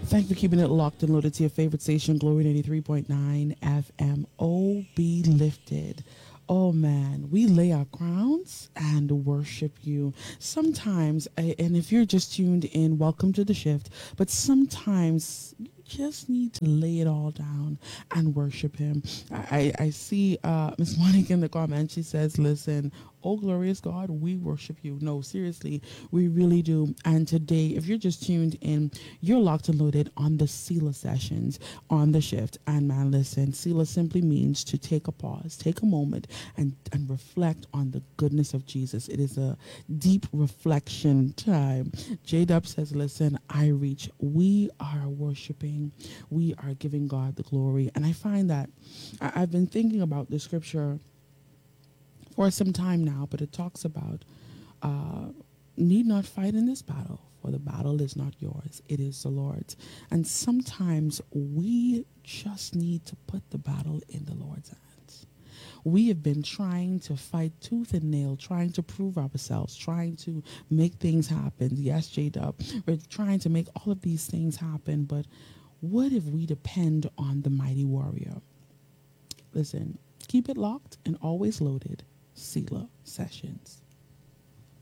Thank you for keeping it locked and loaded to your favorite station, Glory 93.9 FM. Oh, be lifted. Oh man, we lay our crowns and worship you. Sometimes, and if you're just tuned in, welcome to the shift. But sometimes you just need to lay it all down and worship Him. I see Miss Monica in the comment. She says, "Listen, oh glorious God, we worship you." No, seriously, we really do. And today, if you're just tuned in, you're locked and loaded on the Sela sessions on the shift. And man, listen, Sela simply means to take a pause, take a moment, and reflect on the goodness of Jesus. It is a deep reflection time. J Dub says, "Listen, I reach." We are worshiping, we are giving God the glory. And I find that I've been thinking about the scripture for some time now, but it talks about need not fight in this battle, for the battle is not yours, it is the Lord's. And sometimes we just need to put the battle in the Lord's hands. We have been trying to fight tooth and nail, trying to prove ourselves, trying to make things happen. Yes, J-Dub, we're trying to make all of these things happen, but what if we depend on the mighty warrior? Listen, keep it locked and always loaded. Sela Sessions.